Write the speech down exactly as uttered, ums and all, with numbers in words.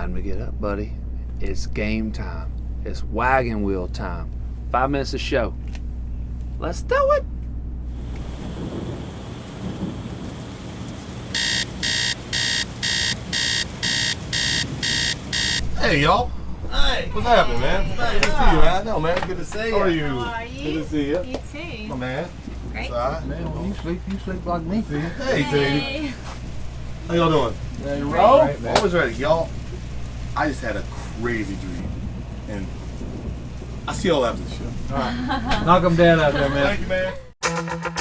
Time to get up, buddy. It's game time. It's wagon wheel time. Five minutes of show. Let's do it. Hey, y'all. Hey. What's happening, man? Hey, Good to see you, man. I know, man. Good to see you. How are you? How are you? Good to see you. You too. My man. Great. Sorry. Man, when you sleep, you sleep like me. Hey, Sadie. Hey. How y'all doing? Ready to Great. roll? Right, always ready. Y'all, I just had a crazy dream. And I see y'all after the show. All right. Knock them dead out there, man. Thank you, man.